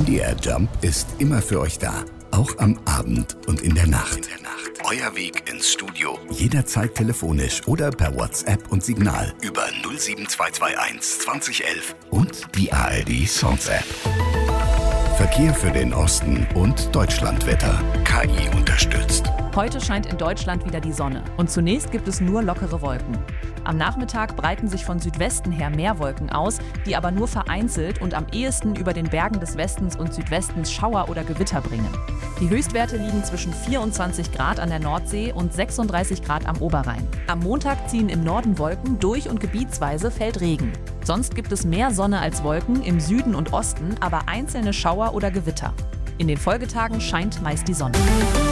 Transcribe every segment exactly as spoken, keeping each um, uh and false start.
M D R Jump ist immer für euch da. Auch am Abend und in der Nacht. In der Nacht. Euer Weg ins Studio. Jederzeit telefonisch oder per WhatsApp und Signal über null sieben zwei zwei eins zwanzig elf und die A R D Songs App. Verkehr für den Osten und Deutschlandwetter. K I unterstützt. Heute scheint in Deutschland wieder die Sonne. Und zunächst gibt es nur lockere Wolken. Am Nachmittag breiten sich von Südwesten her mehr Wolken aus, die aber nur vereinzelt und am ehesten über den Bergen des Westens und Südwestens Schauer oder Gewitter bringen. Die Höchstwerte liegen zwischen vierundzwanzig Grad an der Nordsee und sechsunddreißig Grad am Oberrhein. Am Montag ziehen im Norden Wolken durch und gebietsweise fällt Regen. Sonst gibt es mehr Sonne als Wolken im Süden und Osten, aber einzelne Schauer oder Gewitter. In den Folgetagen scheint meist die Sonne.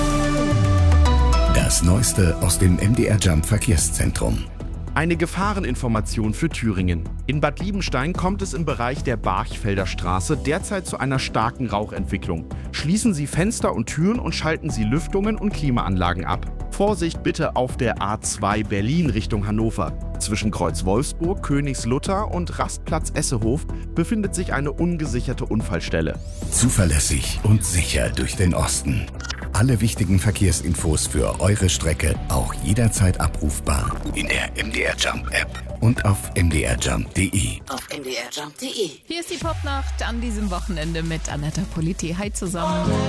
Das Neueste aus dem M D R Jump Verkehrszentrum. Eine Gefahreninformation für Thüringen. In Bad Liebenstein kommt es im Bereich der Barchfelder Straße derzeit zu einer starken Rauchentwicklung. Schließen Sie Fenster und Türen und schalten Sie Lüftungen und Klimaanlagen ab. Vorsicht bitte auf der A zwei Berlin Richtung Hannover. Zwischen Kreuz Wolfsburg, Königslutter und Rastplatz Essehof befindet sich eine ungesicherte Unfallstelle. Zuverlässig und sicher durch den Osten. Alle wichtigen Verkehrsinfos für eure Strecke auch jederzeit abrufbar in der M D R Jump App und auf m d r jump punkt d e. Auf m d r jump punkt d e. Hier ist die Popnacht an diesem Wochenende mit Annetta Politi. Hi zusammen.